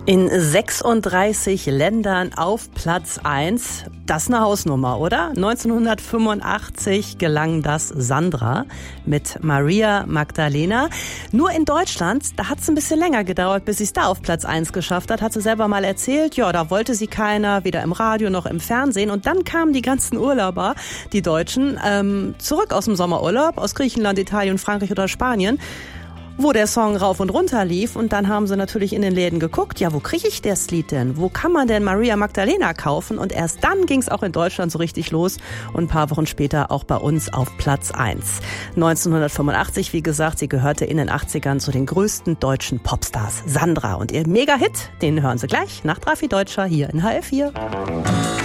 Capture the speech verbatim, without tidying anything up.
In sechsunddreißig Ländern auf Platz eins. Das ist eine Hausnummer, oder? neunzehnhundertfünfundachtzig gelang das Sandra mit Maria Magdalena. Nur in Deutschland, da hat es ein bisschen länger gedauert, bis sie es da auf Platz eins geschafft hat. Hat sie selber mal erzählt, ja, da wollte sie keiner, weder im Radio noch im Fernsehen. Und dann kamen die ganzen Urlauber, die Deutschen, ähm, zurück aus dem Sommerurlaub, aus Griechenland, Italien, Frankreich oder Spanien, wo der Song rauf und runter lief. Und dann haben sie natürlich in den Läden geguckt, ja, wo kriege ich das Lied denn? Wo kann man denn Maria Magdalena kaufen? Und erst dann ging es auch in Deutschland so richtig los und ein paar Wochen später auch bei uns auf Platz eins. neunzehnhundertfünfundachtzig, wie gesagt, sie gehörte in den achtzigern zu den größten deutschen Popstars. Sandra und ihr Mega-Hit, den hören Sie gleich nach Drafi Deutscher hier in H L vier.